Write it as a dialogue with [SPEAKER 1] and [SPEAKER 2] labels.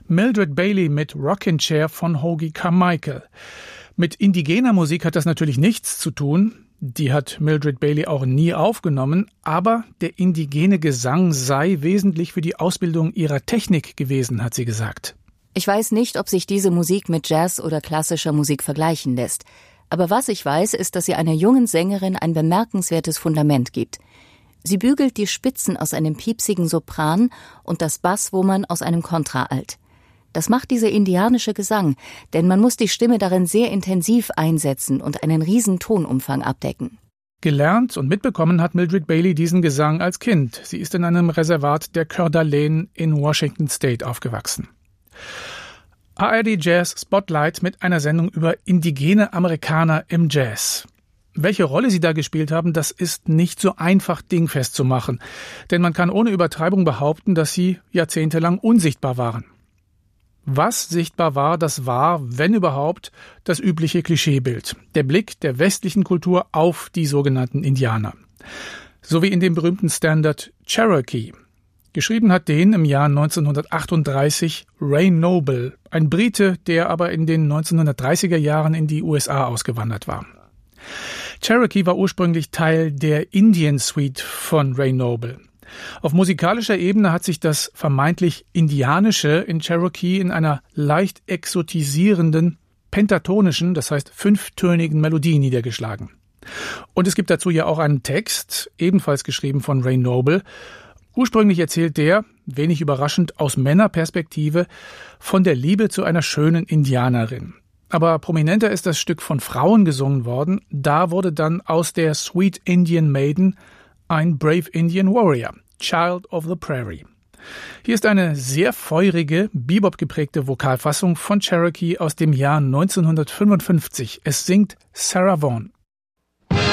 [SPEAKER 1] Mildred Bailey mit Rockin' Chair von Hoagy Carmichael. Mit indigener Musik hat das natürlich nichts zu tun. Die hat Mildred Bailey auch nie aufgenommen. Aber der indigene Gesang sei wesentlich für die Ausbildung ihrer Technik gewesen, hat sie gesagt.
[SPEAKER 2] Ich weiß nicht, ob sich diese Musik mit Jazz oder klassischer Musik vergleichen lässt. Aber was ich weiß, ist, dass sie einer jungen Sängerin ein bemerkenswertes Fundament gibt. Sie bügelt die Spitzen aus einem piepsigen Sopran und das Basswummern aus einem Kontraalt. Das macht dieser indianische Gesang, denn man muss die Stimme darin sehr intensiv einsetzen und einen riesen Tonumfang abdecken.
[SPEAKER 1] Gelernt und mitbekommen hat Mildred Bailey diesen Gesang als Kind. Sie ist in einem Reservat der Coeur d'Alene in Washington State aufgewachsen. ARD Jazz Spotlight mit einer Sendung über indigene Amerikaner im Jazz. Welche Rolle sie da gespielt haben, das ist nicht so einfach dingfest zu machen. Denn man kann ohne Übertreibung behaupten, dass sie jahrzehntelang unsichtbar waren. Was sichtbar war, das war, wenn überhaupt, das übliche Klischeebild. Der Blick der westlichen Kultur auf die sogenannten Indianer. So wie in dem berühmten Standard Cherokee. Geschrieben hat den im Jahr 1938 Ray Noble, ein Brite, der aber in den 1930er Jahren in die USA ausgewandert war. Cherokee war ursprünglich Teil der Indian Suite von Ray Noble. Auf musikalischer Ebene hat sich das vermeintlich Indianische in Cherokee in einer leicht exotisierenden, pentatonischen, das heißt fünftönigen Melodie niedergeschlagen. Und es gibt dazu ja auch einen Text, ebenfalls geschrieben von Ray Noble. Ursprünglich erzählt der, wenig überraschend aus Männerperspektive, von der Liebe zu einer schönen Indianerin. Aber prominenter ist das Stück von Frauen gesungen worden. Da wurde dann aus der Sweet Indian Maiden ein Brave Indian Warrior, Child of the Prairie. Hier ist eine sehr feurige, Bebop-geprägte Vokalfassung von Cherokee aus dem Jahr 1955. Es singt Sarah Vaughan.